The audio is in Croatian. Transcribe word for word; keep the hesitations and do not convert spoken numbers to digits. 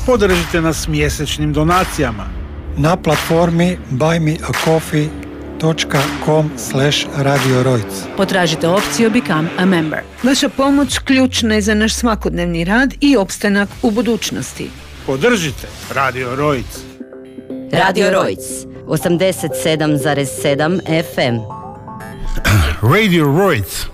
Podržite nas mjesečnim donacijama na platformi buy me a coffee dot com slash radio rojc. Potražite opciju Become a Member. Vaša pomoć ključna je za naš svakodnevni rad i opstanak u budućnosti. Podržite Radio Rojc. Radio Rojc, osamdeset sedam zarez sedam F M. Radio Rojc.